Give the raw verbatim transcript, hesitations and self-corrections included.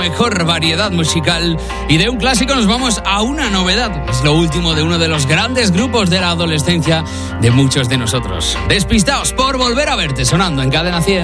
mejor variedad musical, y de un clásico nos vamos a una novedad. Es lo último de uno de los grandes grupos de la adolescencia de muchos de nosotros. Despistaos por Volver a Verte, sonando en Cadena cien.